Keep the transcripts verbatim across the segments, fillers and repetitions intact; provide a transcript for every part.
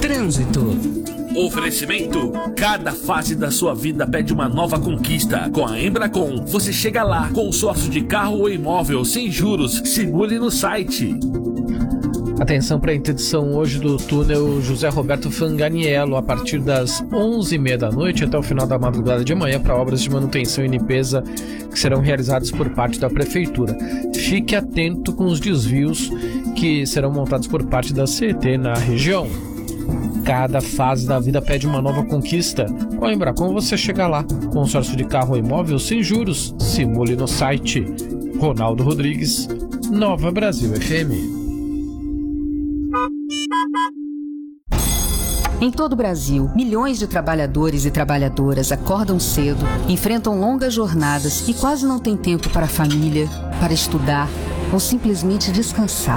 Trânsito. Oferecimento: cada fase da sua vida pede uma nova conquista. Com a Embracon, você chega lá. Consórcio de carro ou imóvel sem juros. Simule no site. Atenção para a interdição hoje do túnel José Roberto Fanganiello a partir das onze e meia da noite até o final da madrugada de amanhã para obras de manutenção e limpeza que serão realizadas por parte da Prefeitura. Fique atento com os desvios que serão montados por parte da C E T na região. Cada fase da vida pede uma nova conquista. Com a Embracon você chega lá. Consórcio de carro ou imóvel sem juros. Simule no site. Ronaldo Rodrigues, Nova Brasil F M. Em todo o Brasil, milhões de trabalhadores e trabalhadoras acordam cedo, enfrentam longas jornadas e quase não têm tempo para a família, para estudar ou simplesmente descansar.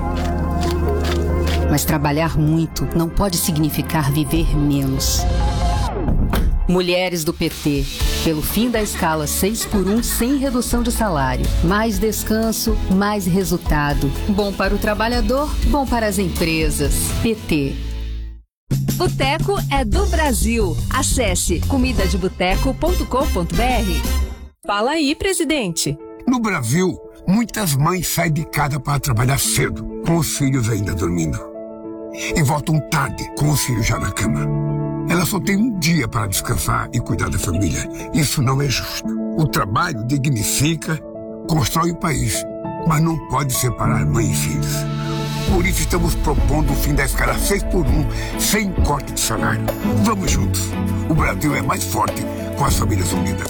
Mas trabalhar muito não pode significar viver menos. Mulheres do P T, pelo fim da escala seis por um sem redução de salário. Mais descanso, mais resultado. Bom para o trabalhador, bom para as empresas. P T. Boteco é do Brasil. Acesse comida de boteco ponto com ponto b r. Fala aí, presidente. No Brasil, muitas mães saem de casa para trabalhar cedo, com os filhos ainda dormindo. E voltam tarde, com os filhos já na cama. Elas só têm um dia para descansar e cuidar da família. Isso não é justo. O trabalho dignifica, constrói o país, mas não pode separar mãe e filhos. Por isso estamos propondo o fim da escala seis por um, sem corte de salário. Vamos juntos. O Brasil é mais forte com as famílias unidas.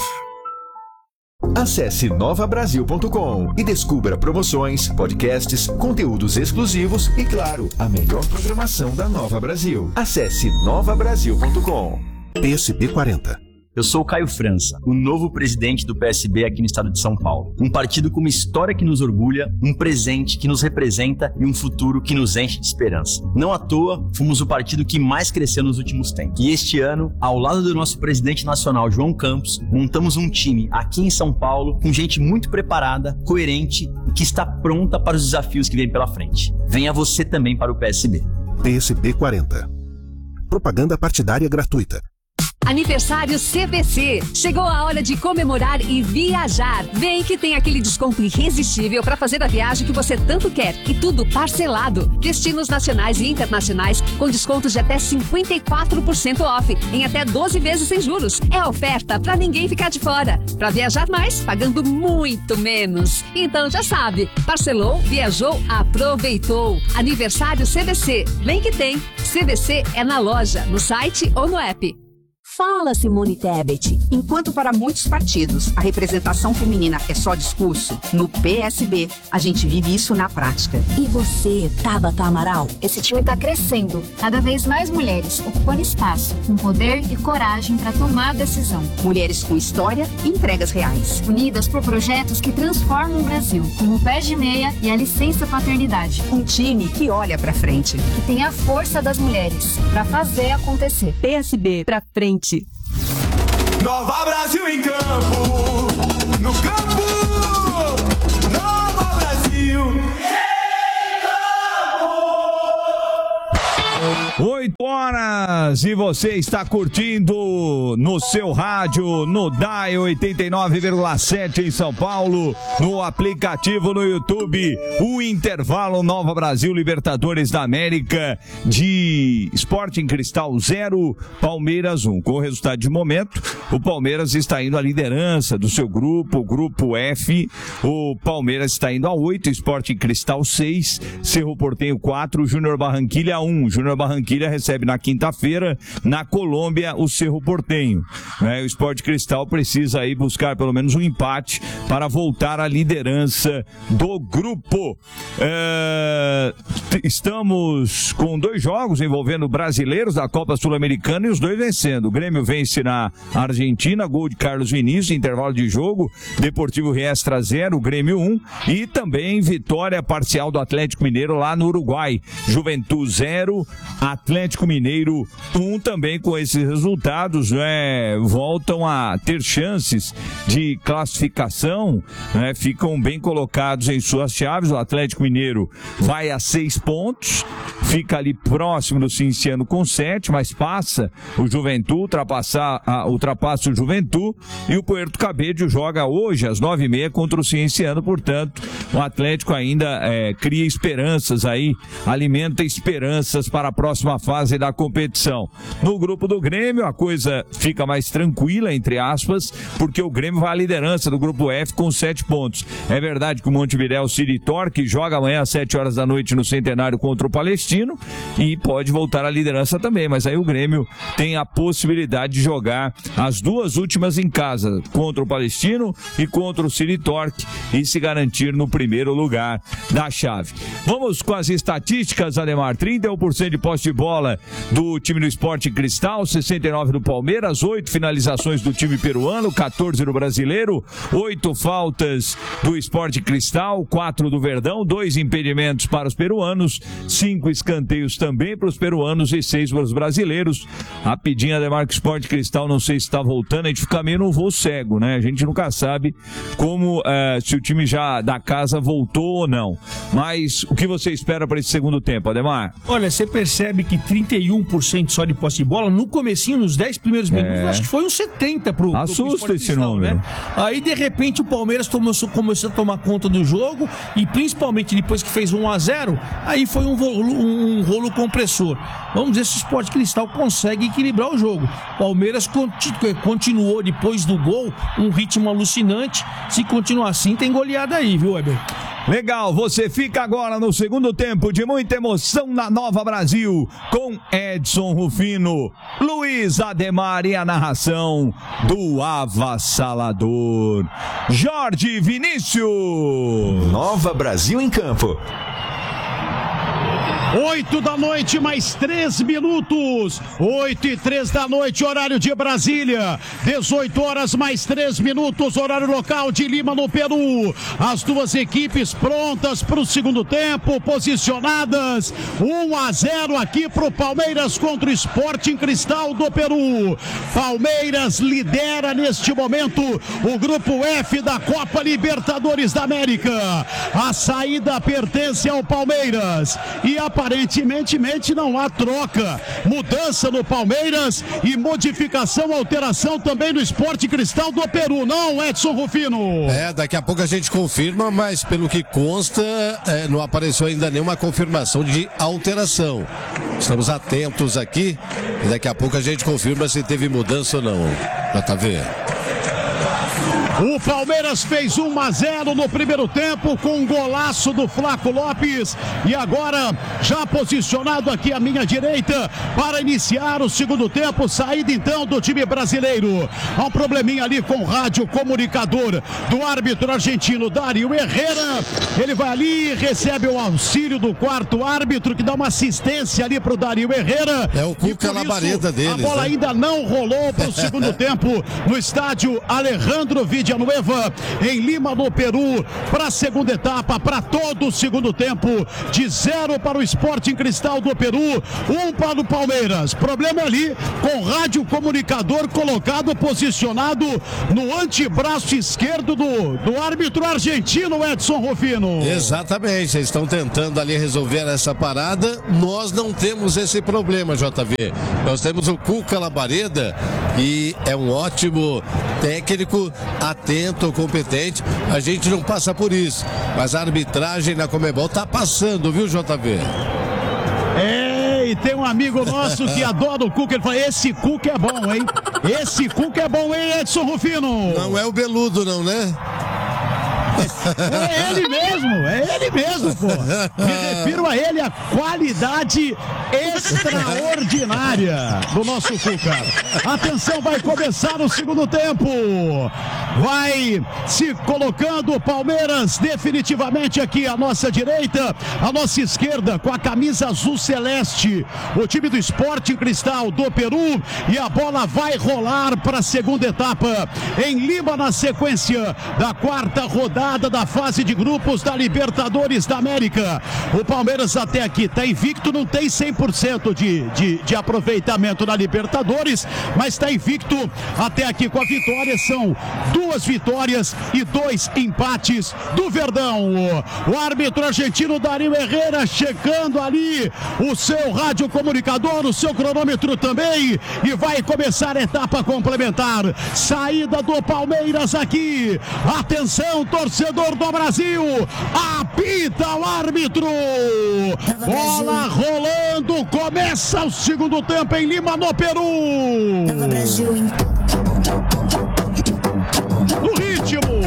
Acesse nova brasil ponto com e descubra promoções, podcasts, conteúdos exclusivos e, claro, a melhor programação da Nova Brasil. Acesse nova brasil ponto com. P S B quarenta. Eu sou o Caio França, o novo presidente do P S B aqui no estado de São Paulo. Um partido com uma história que nos orgulha, um presente que nos representa e um futuro que nos enche de esperança. Não à toa, fomos o partido que mais cresceu nos últimos tempos. E este ano, ao lado do nosso presidente nacional, João Campos, montamos um time aqui em São Paulo com gente muito preparada, coerente e que está pronta para os desafios que vêm pela frente. Venha você também para o P S B. P S B quarenta. Propaganda partidária gratuita. Aniversário C V C. Chegou a hora de comemorar e viajar. Vem que tem aquele desconto irresistível para fazer a viagem que você tanto quer. E tudo parcelado. Destinos nacionais e internacionais com descontos de até cinquenta e quatro por cento off. Em até doze vezes sem juros. É oferta para ninguém ficar de fora. Para viajar mais, pagando muito menos. Então já sabe. Parcelou, viajou, aproveitou. Aniversário C V C. Vem que tem. C V C é na loja, no site ou no app. Fala, Simone Tebet. Enquanto para muitos partidos a representação feminina é só discurso, no P S B a gente vive isso na prática. E você, Tabata Amaral? Esse time está crescendo. Cada vez mais mulheres ocupando espaço, com poder e coragem para tomar decisão. Mulheres com história e entregas reais. Unidas por projetos que transformam o Brasil, como o Pé de Meia e a Licença Paternidade. Um time que olha para frente. Que tem a força das mulheres para fazer acontecer. P S B para frente. Nova Brasil em campo, no campo, Nova Brasil em campo. Oito horas e você está curtindo no seu rádio, no Dial oitenta e nove vírgula sete em São Paulo, no aplicativo no YouTube, o intervalo Nova Brasil Libertadores da América de Sporting Cristal zero, Palmeiras um. Com o resultado de momento, o Palmeiras está indo à liderança do seu grupo, o grupo F. O Palmeiras está indo a oito, Sporting Cristal seis, Cerro Porteño quatro, Júnior Barranquilla um. Júnior Barranquilla recebe na quinta-feira, na Colômbia, o Cerro Porteño. É, o Sport Cristal precisa aí buscar pelo menos um empate para voltar à liderança do grupo. É, estamos com dois jogos envolvendo brasileiros da Copa Sul-Americana e os dois vencendo. O Grêmio vence na Argentina, gol de Carlos Vinícius, intervalo de jogo. Deportivo Riestra zero, Grêmio um. E também vitória parcial do Atlético Mineiro lá no Uruguai. Juventude zero, Atlético Mineiro um. Também com esses resultados, né, voltam a ter chances de classificação, né, ficam bem colocados em suas chaves. O Atlético Mineiro vai a seis pontos, fica ali próximo do Cienciano com sete, mas passa o Juventude, ultrapassar, a, ultrapassa o Juventude, e o Puerto Cabello joga hoje às nove e meia contra o Cienciano. Portanto, o Atlético ainda é, cria esperanças aí, alimenta esperanças para a próxima fase da competição. No grupo do Grêmio, a coisa fica mais tranquila, entre aspas, porque o Grêmio vai à liderança do grupo F com sete pontos. É verdade que o Montevidéu City Torque joga amanhã às sete horas da noite no Centenário contra o Palestino e pode voltar à liderança também, mas aí o Grêmio tem a possibilidade de jogar as duas últimas em casa, contra o Palestino e contra o City Torque, e se garantir no primeiro lugar da chave. Vamos com as estatísticas, Ademar. trinta e um por cento de posse de bola do time do Sport Cristal, sessenta e nove do Palmeiras, oito finalizações do time peruano, quatorze do brasileiro, oito faltas do Sport Cristal, quatro do Verdão, dois impedimentos para os peruanos, cinco escanteios também para os peruanos e seis para os brasileiros. Rapidinho, Ademar, que o Sport Cristal, não sei se está voltando, a gente fica meio no voo cego, né? A gente nunca sabe como, uh, se o time já da casa voltou ou não. Mas o que você espera para esse segundo tempo, Ademar? Olha, você percebe que trinta e um por cento só de posse de bola, no comecinho, nos dez primeiros minutos, é. acho que foi uns setenta pro, assusta pro esse Cristal, número, né? Aí de repente o Palmeiras começou, começou a tomar conta do jogo, e principalmente depois que fez um a zero, aí foi um rolo, um rolo compressor. Vamos ver se o Sport Cristal consegue equilibrar o jogo. Palmeiras continuou depois do gol um ritmo alucinante. Se continuar assim, tem goleada aí, viu, Weber? Legal, você fica agora no segundo tempo de muita emoção na Nova Brasil, com Edson Rufino, Luiz Ademar e a narração do avassalador Jorge Vinícius. Nova Brasil em campo. Oito da noite, mais três minutos. Oito e três da noite, horário de Brasília. Dezoito horas, mais três minutos, horário local de Lima, no Peru. As duas equipes prontas para o segundo tempo, posicionadas. um a zero aqui para o Palmeiras contra o Sporting Cristal do Peru. Palmeiras lidera neste momento o grupo F da Copa Libertadores da América. A saída pertence ao Palmeiras e a Aparentemente não há troca, mudança no Palmeiras e modificação, alteração também no Sport Cristal do Peru, não, Edson Rufino? É, daqui a pouco a gente confirma, mas pelo que consta, é, não apareceu ainda nenhuma confirmação de alteração. Estamos atentos aqui e daqui a pouco a gente confirma se teve mudança ou não. J V. O Palmeiras fez um a zero no primeiro tempo com um golaço do Flaco Lopes, e agora já posicionado aqui à minha direita para iniciar o segundo tempo, saída então do time brasileiro. Há um probleminha ali com o rádio comunicador do árbitro argentino Dario Herrera. Ele vai ali e recebe o auxílio do quarto árbitro, que dá uma assistência ali para o Dario Herrera. É o Cuca Labareda deles. A bola né? ainda não rolou para o segundo tempo no estádio Alejandro Villanueva, em Lima, no Peru, para a segunda etapa, para todo o segundo tempo, de zero para o Sporting Cristal do Peru, um para o Palmeiras. Problema ali com o rádio comunicador colocado, posicionado no antebraço esquerdo do, do árbitro argentino Edson Rufino. Exatamente, eles estão tentando ali resolver essa parada. Nós não temos esse problema, J V. Nós temos o Cuca Labareda, que é um ótimo técnico, atento, competente. A gente não passa por isso, mas a arbitragem na Conmebol tá passando, viu, J V? É, e tem um amigo nosso que adora o Cuca. Ele fala: esse Cuca é bom, hein? Esse Cuca é bom, hein, Edson Rufino? Não é o Beludo, não, né? É ele mesmo, é ele mesmo, pô. Me refiro a ele, a qualidade extraordinária do nosso Cuca. Atenção, vai começar o segundo tempo. Vai se colocando o Palmeiras definitivamente aqui à nossa direita, à nossa esquerda, com a camisa azul celeste, o time do Sporting Cristal do Peru, e a bola vai rolar para a segunda etapa em Lima, na sequência da quarta rodada rodada da fase de grupos da Libertadores da América. O Palmeiras até aqui está invicto, não tem cem por cento de, de, de aproveitamento na Libertadores, mas está invicto até aqui com a vitória. São duas vitórias e dois empates do Verdão. O árbitro argentino Darío Herrera checando ali o seu rádio comunicador, o seu cronômetro também, e vai começar a etapa complementar. Saída do Palmeiras aqui. Atenção, torcedor do Brasil. Apita o árbitro. Bola rolando. Começa o segundo tempo em Lima, no Peru. No ritmo.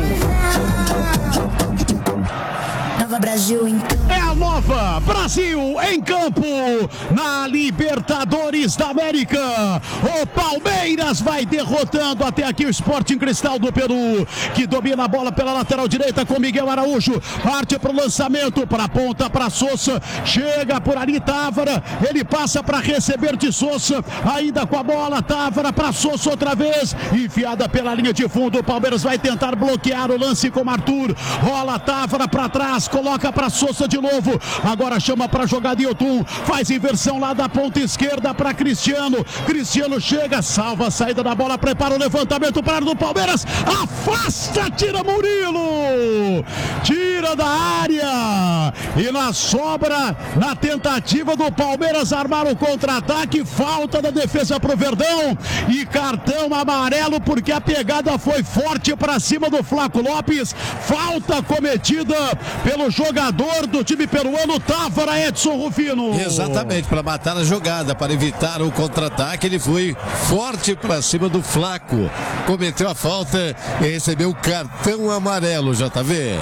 Nova Brasil em É a Nova Brasil em campo na Libertadores da América. O Palmeiras vai derrotando até aqui o Sporting Cristal do Peru, que domina a bola pela lateral direita com Miguel Araújo. Parte para o lançamento, para a ponta, para Sousa. Chega por ali Távora. Ele passa para receber de Sousa. Ainda com a bola, Távora para Sousa outra vez. Enfiada pela linha de fundo. O Palmeiras vai tentar bloquear o lance com Arthur. Rola Távora para trás. Coloca para Sousa de novo. Agora chama para jogada Yotun. Faz inversão lá da ponta esquerda para Cristiano. Cristiano chega, salva a saída da bola, prepara o levantamento para o do Palmeiras. Afasta, tira Murilo. Tira da área. E na sobra, na tentativa do Palmeiras armar o contra-ataque, falta da defesa pro Verdão e cartão amarelo porque a pegada foi forte para cima do Flaco Lopes. Falta cometida pelo jogador do time peruano, Távora, Edson Rufino. Exatamente, para matar a jogada, para evitar o contra-ataque, ele foi forte para cima do Flaco. Cometeu a falta e recebeu o cartão amarelo, J V.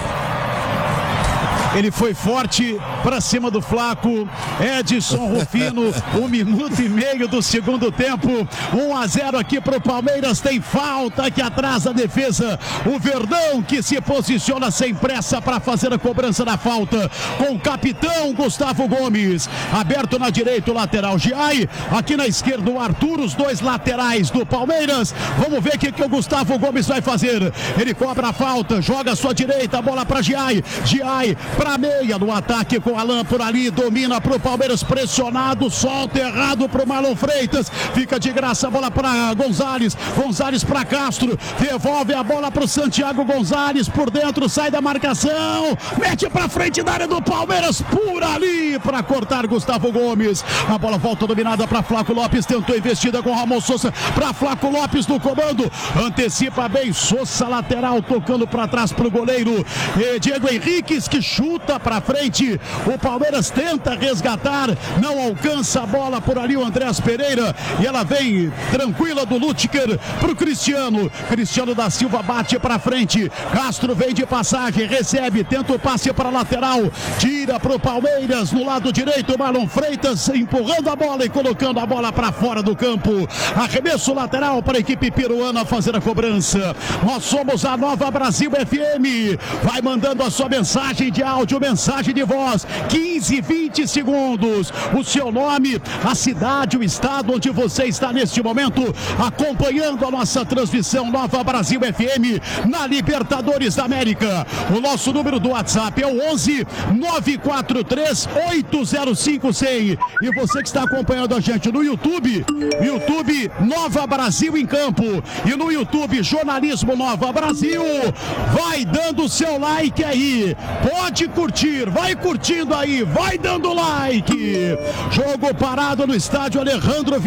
Ele foi forte para cima do Flaco. Edson Rufino, um minuto e meio do segundo tempo. um a zero aqui para o Palmeiras. Tem falta aqui atrás da defesa. O Verdão que se posiciona sem pressa para fazer a cobrança da falta. Com o capitão Gustavo Gomes. Aberto na direita o lateral Giai. Aqui na esquerda o Arthur. Os dois laterais do Palmeiras. Vamos ver o que, que o Gustavo Gomes vai fazer. Ele cobra a falta. Joga a sua direita. A bola para Giai. Giai para meia no ataque com Alan por ali, domina pro Palmeiras pressionado, solta errado pro Marlon Freitas, fica de graça a bola para Gonzalez, Gonzalez para Castro, devolve a bola pro Santiago Gonzalez por dentro, sai da marcação, mete pra frente da área do Palmeiras, por ali para cortar Gustavo Gomes, a bola volta dominada para Flaco Lopes, tentou investida com Ramon Sousa, para Flaco Lopes no comando, antecipa bem Sousa, lateral, tocando para trás pro goleiro e Diego Henriques que chuta para frente, o Palmeiras tenta resgatar, não alcança a bola por ali o Andrés Pereira e ela vem tranquila do Lutker pro Cristiano, Cristiano da Silva bate para frente, Castro vem de passagem, recebe, tenta o passe para lateral, tira pro Palmeiras no lado direito, Marlon Freitas empurrando a bola e colocando a bola para fora do campo, arremesso lateral para a equipe peruana fazer a cobrança. Nós somos a Nova Brasil F M, vai mandando a sua mensagem de áudio, mensagem de voz, quinze, vinte segundos, o seu nome, a cidade, o estado onde você está neste momento acompanhando a nossa transmissão Nova Brasil F M na Libertadores da América. O nosso número do WhatsApp é o onze, nove quatro três, oito zero cinco cem. E você que está acompanhando a gente no YouTube, YouTube Nova Brasil em Campo e no YouTube Jornalismo Nova Brasil, vai dando o seu like aí, pode curtir, vai curtindo aí, vai dando like. Jogo parado no estádio Alejandro